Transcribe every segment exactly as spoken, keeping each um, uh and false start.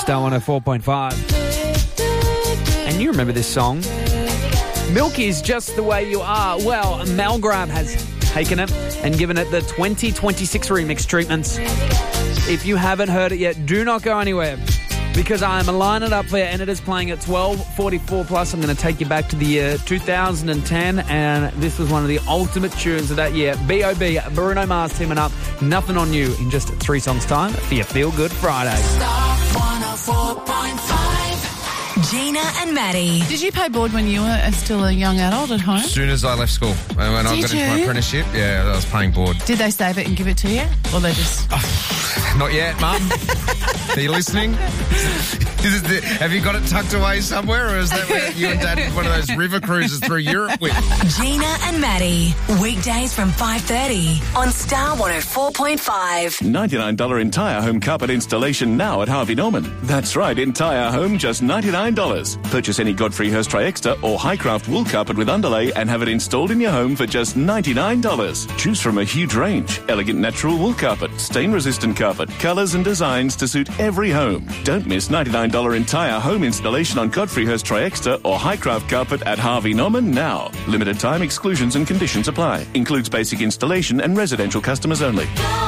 Star one oh four point five. And you remember this song? Milk is just the way you are. Well, Malgrab has taken it and given it the twenty twenty-six remix treatments. If you haven't heard it yet, do not go anywhere, because I'm lining it up for you, and it is playing at twelve forty-four plus. I'm going to take you back to the year two thousand ten, and this was one of the ultimate tunes of that year. B O B, Bruno Mars teaming up, Nothing on You, in just three songs' time for your Feel Good Friday. Star one oh four point five. Gina and Maddie. Did you pay board when you were still a young adult at home? As soon as I left school, and when I Did got into my you? apprenticeship, yeah, I was paying board. Did they save it and give it to you? Or they just... Not yet, Mum. Are you listening? Is it the, have you got it tucked away somewhere, or is that where you and Dad did one of those river cruises through Europe with? Gina and Maddie. Weekdays from five thirty on Star one oh four point five. ninety-nine dollars entire home carpet installation now at Harvey Norman. That's right, entire home, just ninety-nine dollars. Purchase any Godfrey Hirst Tri-Extra or Highcraft wool carpet with underlay and have it installed in your home for just ninety-nine dollars. Choose from a huge range. Elegant natural wool carpet, stain-resistant carpet, colours and designs to suit every home. Don't miss ninety-nine dollars entire home installation on Godfrey Hirst Tri-Extra or Highcraft carpet at Harvey Norman now. Limited time exclusions and conditions apply. Includes basic installation and residential customers only.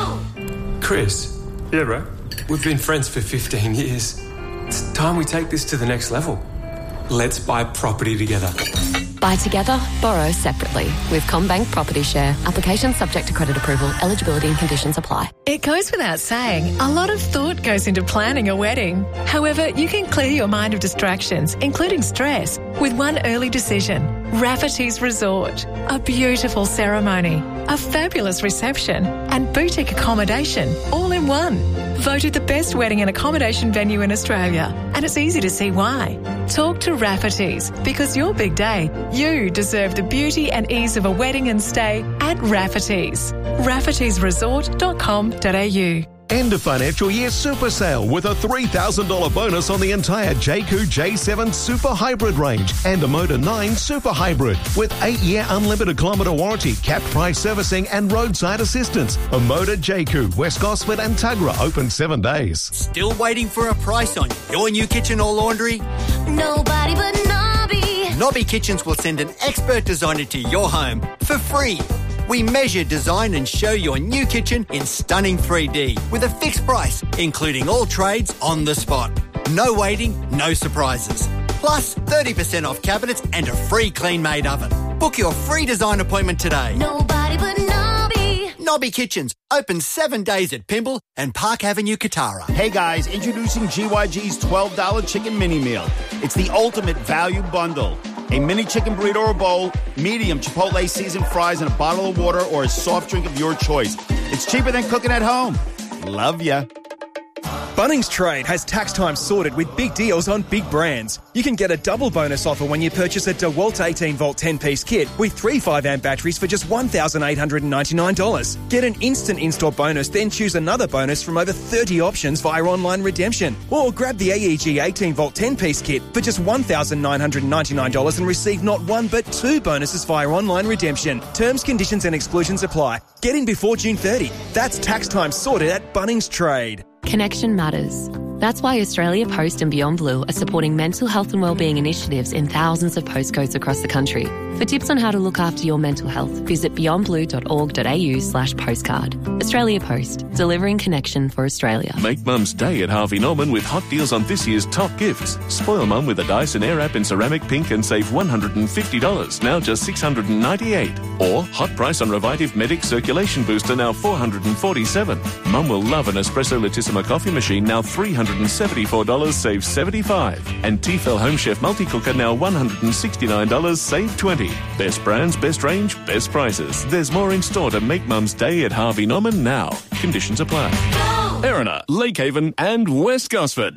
Chris. Yeah, bro. We've been friends for fifteen years. It's time we take this to the next level. Let's buy property together. Buy together, borrow separately with CommBank Property Share. Application subject to credit approval. Eligibility and conditions apply. It goes without saying, a lot of thought goes into planning a wedding. However, you can clear your mind of distractions, including stress, with one early decision. Rafferty's Resort. A beautiful ceremony, a fabulous reception, and boutique accommodation all in one. Voted the best wedding and accommodation venue in Australia, and it's easy to see why. Talk to Rafferty's, because your big day, you deserve the beauty and ease of a wedding and stay at Rafferty's. raffertys resort dot com dot a u. End of financial year super sale with a three thousand dollars bonus on the entire J Q J seven Super Hybrid range and a Motor nine Super Hybrid with eight-year unlimited kilometre warranty, capped price servicing and roadside assistance. A Motor J Q, West Gosford and Tuggerah open seven days. Still waiting for a price on your new kitchen or laundry? Nobody but Nobby. Nobby Kitchens will send an expert designer to your home for free. We measure, design and show your new kitchen in stunning three D with a fixed price, including all trades on the spot. No waiting, no surprises. Plus thirty percent off cabinets and a free clean-made oven. Book your free design appointment today. Nobody but Nobby. Nobby Kitchens, open seven days at Pymble and Park Avenue, Katara. Hey guys, introducing G Y G's twelve dollars chicken mini meal. It's the ultimate value bundle. A mini chicken burrito or bowl, medium Chipotle seasoned fries, and a bottle of water or a soft drink of your choice. It's cheaper than cooking at home. Love ya. Bunnings Trade has tax time sorted with big deals on big brands. You can get a double bonus offer when you purchase a DeWalt eighteen volt ten-piece kit with three five amp batteries for just one thousand eight hundred ninety-nine dollars. Get an instant in-store bonus, then choose another bonus from over thirty options via online redemption. Or grab the A E G eighteen volt ten-piece kit for just one thousand nine hundred ninety-nine dollars and receive not one but two bonuses via online redemption. Terms, conditions and exclusions apply. Get in before June thirtieth. That's tax time sorted at Bunnings Trade. Connection matters. That's why Australia Post and Beyond Blue are supporting mental health and wellbeing initiatives in thousands of postcodes across the country. For tips on how to look after your mental health, visit beyond blue dot org dot a u slash postcard. Australia Post, delivering connection for Australia. Make Mum's Day at Harvey Norman with hot deals on this year's top gifts. Spoil Mum with a Dyson Airwrap in ceramic pink and save one hundred fifty dollars, now just six hundred ninety-eight dollars. Or hot price on Revitive Medic Circulation Booster, now four hundred forty-seven dollars. Mum will love an Espresso Latissima coffee machine, now three hundred seventy-four dollars, save seventy-five dollars. And Tefal Home Chef Multi-Cooker, now one hundred sixty-nine dollars, save twenty dollars. Best brands, best range, best prices. There's more in store to make Mum's Day at Harvey Norman now. Conditions apply. Erina, Lakehaven and West Gosford.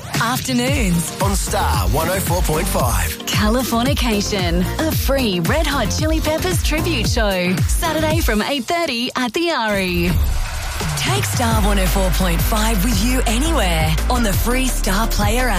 Afternoons on Star one oh four point five. Californication, a free Red Hot Chili Peppers tribute show. Saturday from eight thirty at the Ari. Take Star one oh four point five with you anywhere on the free Star Player app.